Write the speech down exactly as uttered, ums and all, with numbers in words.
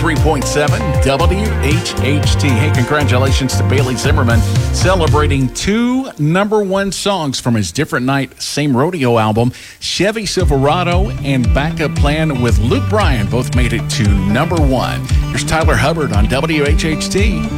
three point seven W H H T. Hey, congratulations to Bailey Zimmerman, celebrating two number one songs from his Different Night, Same Rodeo album. Chevy Silverado and Backup Plan with Luke Bryan both made it to number one. Here's Tyler Hubbard on W H H T.